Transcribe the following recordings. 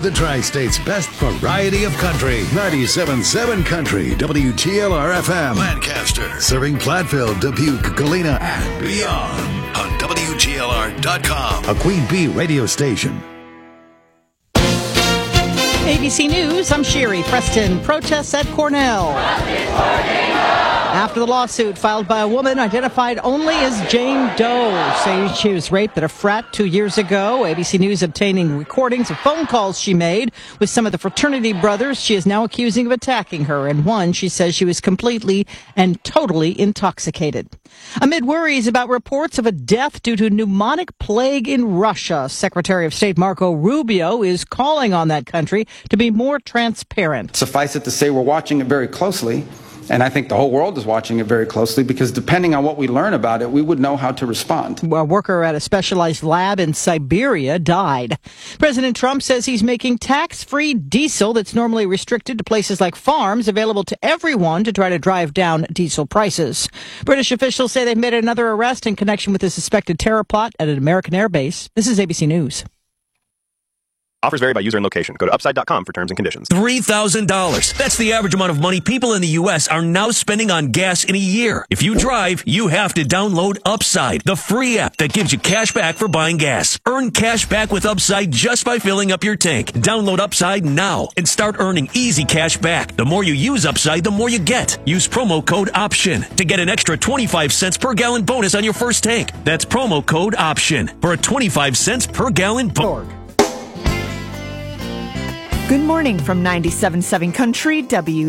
the Tri-State's best variety of country. 97.7 Country, WGLR-FM, Lancaster. Serving Platteville, Dubuque, Galena, and beyond. On WGLR.com, a Queen Bee radio station. ABC News, I'm Sherry Preston. Protests at Cornell. After the lawsuit filed by a woman identified only as Jane Doe, saying she was raped at a frat 2 years ago. ABC News obtaining recordings of phone calls she made with some of the fraternity brothers she is now accusing of attacking her. And one, she says she was completely and totally intoxicated. Amid worries about reports of a death due to pneumonic plague in Russia, Secretary of State Marco Rubio is calling on that country to be more transparent. Suffice it to say, we're watching it very closely. And I think the whole world is watching it very closely because depending on what we learn about it, we would know how to respond. A worker at a specialized lab in Siberia died. President Trump says he's making tax-free diesel that's normally restricted to places like farms available to everyone to try to drive down diesel prices. British officials say they've made another arrest in connection with a suspected terror plot at an American air base. This is ABC News. Offers vary by user and location. Go to upside.com for terms and conditions. $3,000. That's the average amount of money people in the U.S. are now spending on gas in a year. If you drive, you have to download Upside, the free app that gives you cash back for buying gas. Earn cash back with Upside just by filling up your tank. Download Upside now and start earning easy cash back. The more you use Upside, the more you get. Use promo code OPTION to get an extra 25 cents per gallon bonus on your first tank. That's promo code OPTION for a 25 cents per gallon bonus. Good morning from 97.7 Country,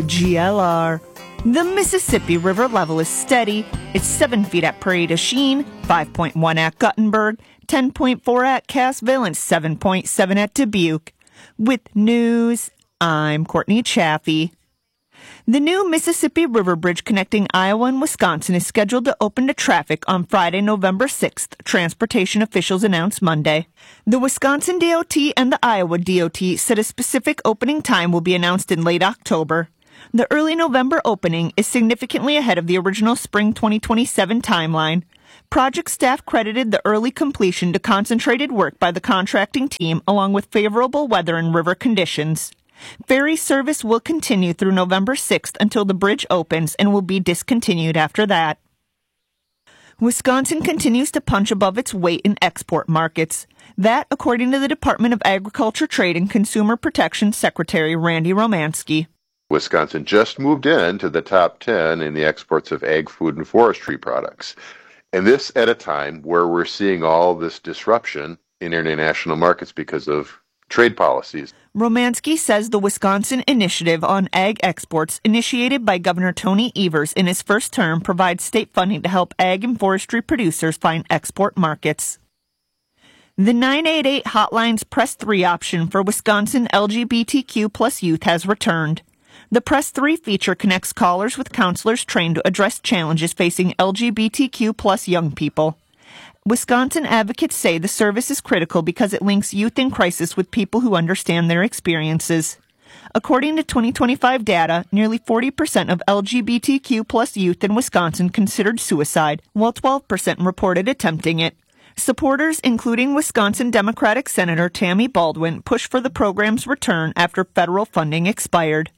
WGLR. The Mississippi River level is steady. It's 7 feet at Prairie du Chien, 5.1 at Guttenberg, 10.4 at Cassville, and 7.7 at Dubuque. With news, I'm Courtney Chaffee. The new Mississippi River Bridge connecting Iowa and Wisconsin is scheduled to open to traffic on Friday, November 6th, transportation officials announced Monday. The Wisconsin DOT and the Iowa DOT said a specific opening time will be announced in late October. The early November opening is significantly ahead of the original spring 2027 timeline. Project staff credited the early completion to concentrated work by the contracting team along with favorable weather and river conditions. Ferry service will continue through November 6th until the bridge opens and will be discontinued after that. Wisconsin continues to punch above its weight in export markets. That, according to the Department of Agriculture, Trade, and Consumer Protection Secretary Randy Romanski. Wisconsin just moved into the top 10 in the exports of ag, food, and forestry products. And this at a time where we're seeing all this disruption in international markets because of trade policies. Romanski says the Wisconsin Initiative on Ag Exports, initiated by Governor Tony Evers in his first term, provides state funding to help ag and forestry producers find export markets. The 988 Hotline's Press 3 option for Wisconsin LGBTQ plus youth has returned. The Press 3 feature connects callers with counselors trained to address challenges facing LGBTQ plus young people. Wisconsin advocates say the service is critical because it links youth in crisis with people who understand their experiences. According to 2025 data, nearly 40% of LGBTQ plus youth in Wisconsin considered suicide, while 12% reported attempting it. Supporters, including Wisconsin Democratic Senator Tammy Baldwin, pushed for the program's return after federal funding expired.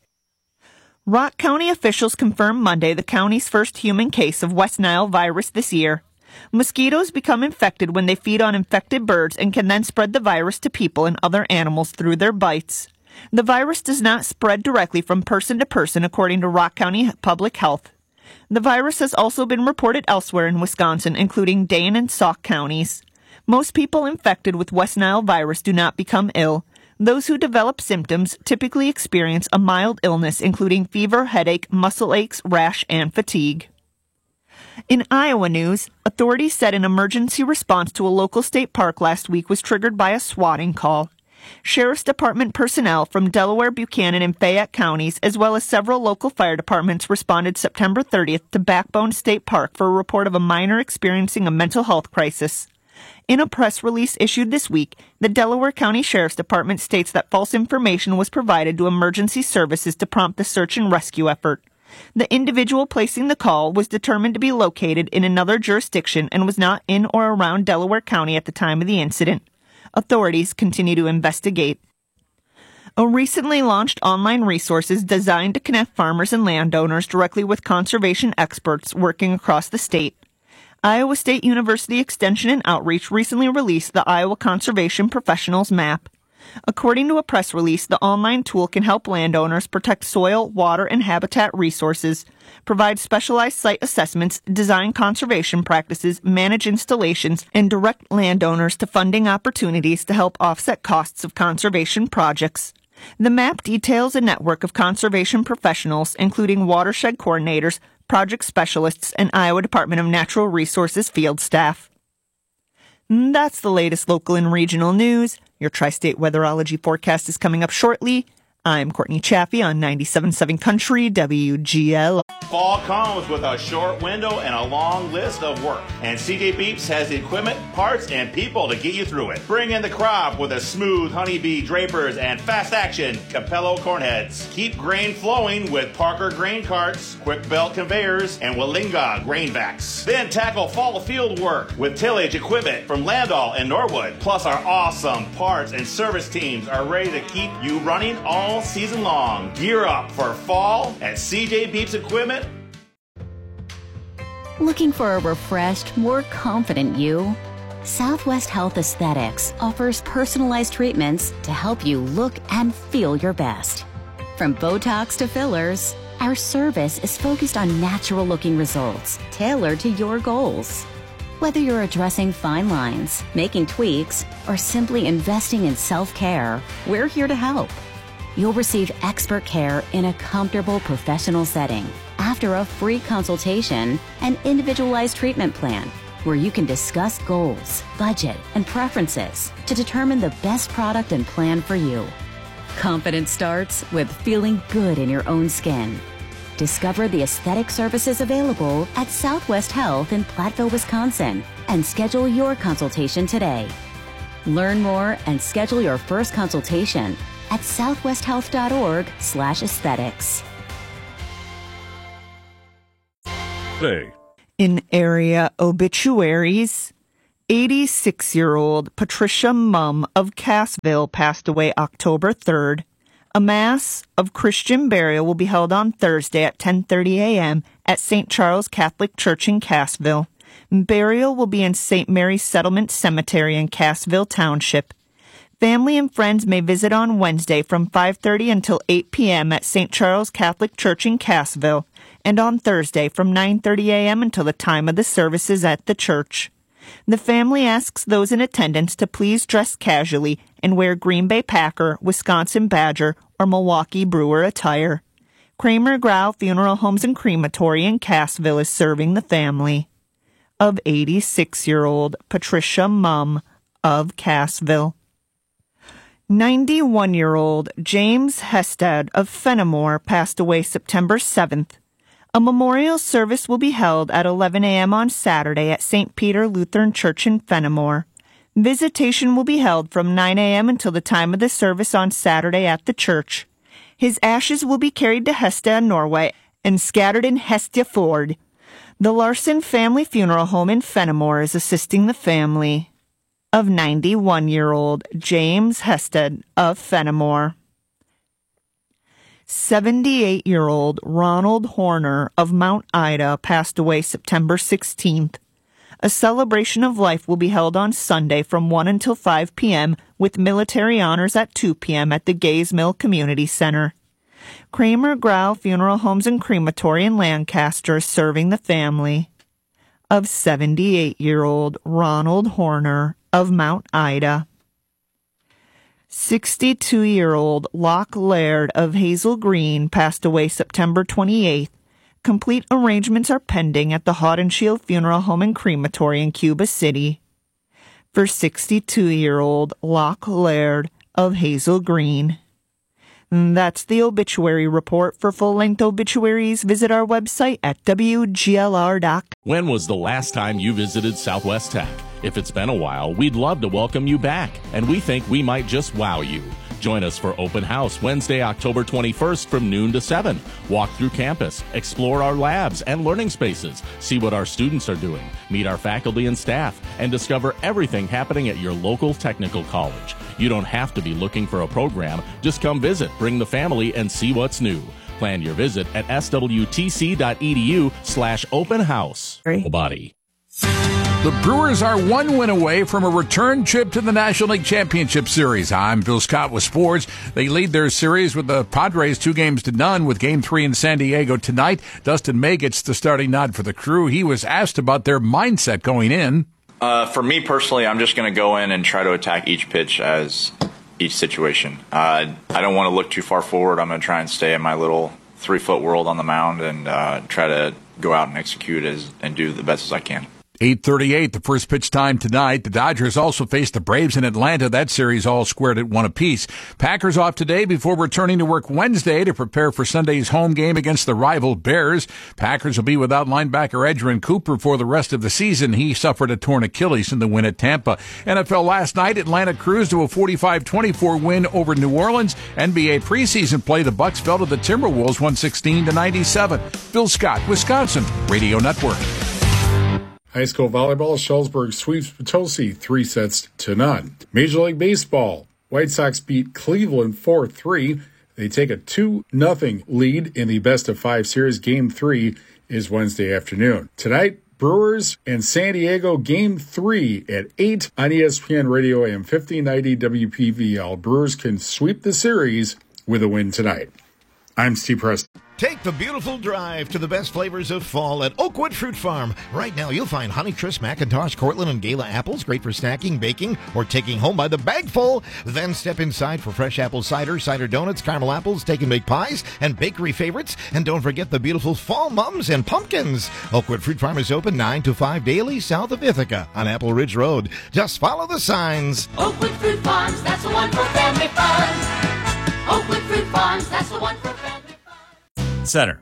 Rock County officials confirmed Monday the county's first human case of West Nile virus this year. Mosquitoes become infected when they feed on infected birds and can then spread the virus to people and other animals through their bites. The virus does not spread directly from person to person, according to Rock County Public Health. The virus has also been reported elsewhere in Wisconsin, including Dane and Sauk counties. Most people infected with West Nile virus do not become ill. Those who develop symptoms typically experience a mild illness, including fever, headache, muscle aches, rash, and fatigue. In Iowa news, authorities said an emergency response to a local state park last week was triggered by a swatting call. Sheriff's Department personnel from Delaware, Buchanan, and Fayette counties, as well as several local fire departments, responded September 30th to Backbone State Park for a report of a minor experiencing a mental health crisis. In a press release issued this week, the Delaware County Sheriff's Department states that false information was provided to emergency services to prompt the search and rescue effort. The individual placing the call was determined to be located in another jurisdiction and was not in or around Delaware County at the time of the incident. Authorities continue to investigate. A recently launched online resource is designed to connect farmers and landowners directly with conservation experts working across the state. Iowa State University Extension and Outreach recently released the Iowa Conservation Professionals Map. According to a press release, the online tool can help landowners protect soil, water, and habitat resources, provide specialized site assessments, design conservation practices, manage installations, and direct landowners to funding opportunities to help offset costs of conservation projects. The map details a network of conservation professionals, including watershed coordinators, project specialists, and Iowa Department of Natural Resources field staff. That's the latest local and regional news. Your Tri-State Weatherology forecast is coming up shortly. I'm Courtney Chaffee on 97.7 Country WGL. Fall comes with a short window and a long list of work. And CJ Beeps has the equipment, parts, and people to get you through it. Bring in the crop with a smooth honeybee drapers and fast action Capello cornheads. Keep grain flowing with Parker grain carts, quick belt conveyors, and Wallinga grain vacs. Then tackle fall field work with tillage equipment from Landau and Norwood. Plus our awesome parts and service teams are ready to keep you running all season long. Gear up for fall at CJ Beeps Equipment. Looking for a refreshed, more confident you? Southwest Health Aesthetics offers personalized treatments to help you look and feel your best. From Botox to fillers, our service is focused on natural-looking results tailored to your goals. Whether you're addressing fine lines, making tweaks, or simply investing in self-care, we're here to help. You'll receive expert care in a comfortable professional setting after a free consultation and individualized treatment plan where you can discuss goals, budget, and preferences to determine the best product and plan for you. Confidence starts with feeling good in your own skin. Discover the aesthetic services available at Southwest Health in Platteville, Wisconsin, and schedule your consultation today. Learn more and schedule your first consultation at southwesthealth.org/aesthetics. Hey. In area obituaries, 86-year-old Patricia Mumm of Cassville passed away October 3rd. A Mass of Christian burial will be held on Thursday at 10:30 a.m. at St. Charles Catholic Church in Cassville. Burial will be in St. Mary's Settlement Cemetery in Cassville Township. Family and friends may visit on Wednesday from 5:30 until 8 p.m. at St. Charles Catholic Church in Cassville, and on Thursday from 9:30 a.m. until the time of the services at the church. The family asks those in attendance to please dress casually and wear Green Bay Packer, Wisconsin Badger, or Milwaukee Brewer attire. Kramer Grau Funeral Homes and Crematory in Cassville is serving the family of 86-year-old Patricia Mumm of Cassville. 91-year-old James Hested of Fenimore passed away September 7th. A memorial service will be held at 11 a.m. on Saturday at St. Peter Lutheran Church in Fenimore. Visitation will be held from 9 a.m. until the time of the service on Saturday at the church. His ashes will be carried to Hestad, Norway, and scattered in Hestaford. The Larson Family Funeral Home in Fenimore is assisting the family of 91-year-old James Hested of Fenimore. 78-year-old Ronald Horner of Mount Ida passed away September 16th. A celebration of life will be held on Sunday from 1 until 5 p.m. with military honors at 2 p.m. at the Gays Mill Community Center. Kramer Grau Funeral Homes and Crematory in Lancaster is serving the family of 78-year-old Ronald Horner of Mount Ida. 62-year-old Locke Laird of Hazel Green passed away September 28th. Complete arrangements are pending at the Haudenshield Funeral Home and Crematory in Cuba City for 62-year-old Locke Laird of Hazel Green. That's the obituary report. For full-length obituaries, visit our website at WGLR.com. When was the last time you visited Southwest Tech? If it's been a while, we'd love to welcome you back, and we think we might just wow you. Join us for Open House Wednesday, October 21st from noon to 7. Walk through campus, explore our labs and learning spaces, see what our students are doing, meet our faculty and staff, and discover everything happening at your local technical college. You don't have to be looking for a program. Just come visit, bring the family, and see what's new. Plan your visit at swtc.edu/open house. Body. The Brewers are one win away from a return trip to the National League Championship Series. I'm Bill Scott with sports. They lead their series with the Padres 2-0 with Game 3 in San Diego tonight. Dustin May gets the starting nod for the Crew. He was asked about their mindset going in. For me personally, I'm just going to go in and try to attack each pitch as each situation. I don't want to look too far forward. I'm going to try and stay in my little 3-foot world on the mound and try to go out and execute and do the best as I can. 8:38, the first pitch time tonight. The Dodgers also face the Braves in Atlanta. That series all squared at 1 apiece. Packers off today before returning to work Wednesday to prepare for Sunday's home game against the rival Bears. Packers will be without linebacker Edgerrin Cooper for the rest of the season. He suffered a torn Achilles in the win at Tampa. NFL last night, Atlanta cruised to a 45-24 win over New Orleans. NBA preseason play, the Bucks fell to the Timberwolves 116-97. Bill Scott, Wisconsin Radio Network. High school volleyball, Shullsburg sweeps Potosi 3-0. Major League Baseball, White Sox beat Cleveland 4-3. They take a 2-0 lead in the best-of-5 series. Game 3 is Wednesday afternoon. Tonight, Brewers and San Diego Game 3 at 8 on ESPN Radio AM 1590 WPVL. Brewers can sweep the series with a win tonight. I'm Steve Preston. Take the beautiful drive to the best flavors of fall at Oakwood Fruit Farm. Right now, you'll find Honeycrisp, Macintosh, Cortland, and Gala apples, great for snacking, baking, or taking home by the bagful. Then step inside for fresh apple cider, cider donuts, caramel apples, take and bake pies, and bakery favorites. And don't forget the beautiful fall mums and pumpkins. Oakwood Fruit Farm is open 9 to 5 daily south of Ithaca on Apple Ridge Road. Just follow the signs. Oakwood Fruit Farms, that's the one for family fun. Oakwood Fruit Farms, that's the one for family fun. Center.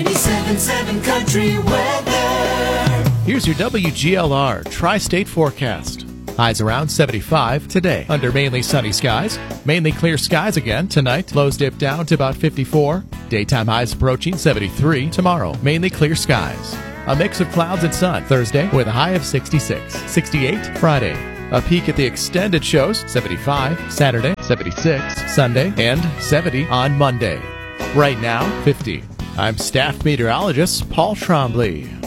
97.7 Country Weather. Here's your WGLR Tri-State forecast. Highs around 75 today under mainly sunny skies. Mainly clear skies again tonight. Lows dip down to about 54. Daytime highs approaching 73 tomorrow. Mainly clear skies. A mix of clouds and sun Thursday with a high of 66. 68 Friday. A peak at the extended shows 75 Saturday, 76 Sunday, and 70 on Monday. Right now, 50. I'm staff meteorologist Paul Trombley.